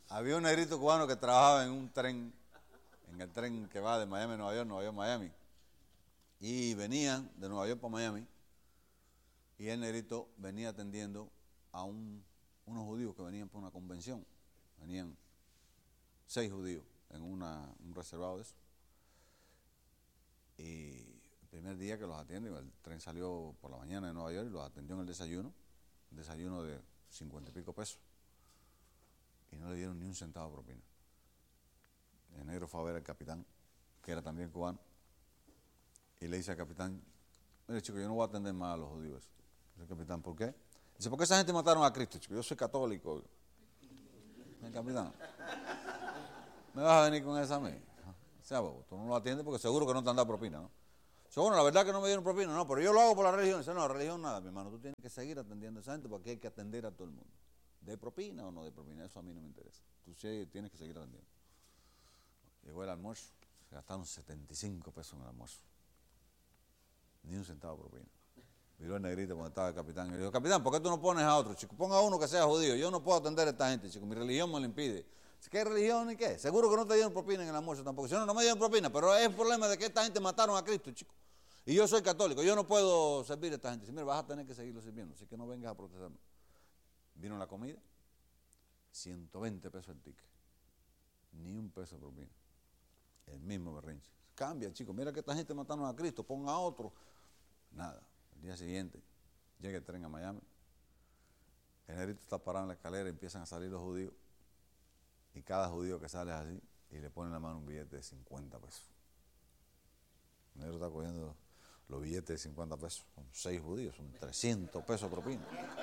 Había un negrito cubano que trabajaba en un tren, en el tren que va de Miami a Nueva York, Miami. Y venían de Nueva York para Miami. Y el negrito venía atendiendo a unos judíos que venían por una convención. Venían 6 judíos en un reservado de eso. Y el primer día que los atienden, el tren salió por la mañana de Nueva York y los atendió en el desayuno de 50 y pico pesos. Y no le dieron ni un centavo de propina. El negro fue a ver al capitán, que era también cubano, y le dice al capitán: mire, chico, yo no voy a atender más a los judíos. Dice el capitán: ¿por qué? Dice: ¿por qué esa gente mataron a Cristo, chico? Yo soy católico. El capitán: ¿me vas a venir con esa a mí? O sea, tú no lo atiendes porque seguro que no te han dado propina, ¿no? Dice: bueno, la verdad que no me dieron propina, no, pero yo lo hago por la religión. Dice: no, religión nada, mi hermano, tú tienes que seguir atendiendo a esa gente porque hay que atender a todo el mundo. ¿De propina o no de propina? Eso a mí no me interesa. Tú sí tienes que seguir atendiendo. Llegó el almuerzo, se gastaron 75 pesos en el almuerzo. Ni un centavo de propina. Miró el negrito cuando estaba el capitán y le dijo: capitán, ¿por qué tú no pones a otro, chico? Ponga a uno que sea judío. Yo no puedo atender a esta gente, chico. Mi religión me lo impide. ¿Qué religión ni qué? Seguro que no te dieron propina en el almuerzo tampoco. Si no, no me dieron propina, pero es el problema de que esta gente mataron a Cristo, chico. Y yo soy católico, yo no puedo servir a esta gente. Dice: mira, vas a tener que seguirlo sirviendo, así que no vengas a protestarme. Vino la comida, 120 pesos el ticket. Ni un peso de propina. El mismo berrinche. Cambia, chico, mira que esta gente mataron a Cristo, ponga a otro. Nada. El día siguiente llega el tren a Miami. El negrito está parado en la escalera y empiezan a salir los judíos. Y cada judío que sale es así y le pone en la mano un billete de 50 pesos. El negro está cogiendo los billetes de 50 pesos. Son 6 judíos, son 300 pesos propina.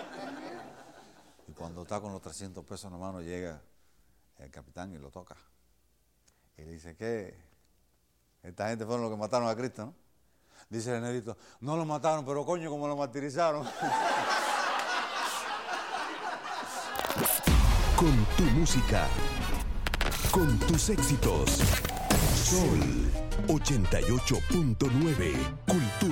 Y cuando está con los 300 pesos en la mano, llega el capitán y lo toca. Y le dice: ¿qué? Esta gente fueron los que mataron a Cristo, ¿no? Dice el negrito: no lo mataron, pero coño, como lo martirizaron. Con tu música, con tus éxitos. Sol 88.9, Cultura.